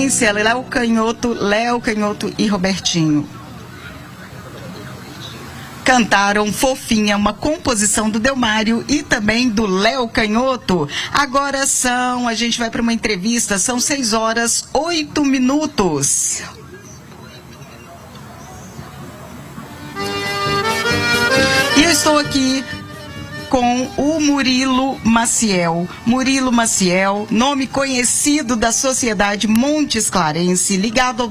sequência, Léo Canhoto e Robertinho cantaram Fofinha, uma composição do Delmário e também do Léo Canhoto. Agora a gente vai para uma entrevista, são 6h08. E eu estou aqui com o Murilo Maciel. Murilo Maciel, nome conhecido da sociedade Montes Clarense, ligado ao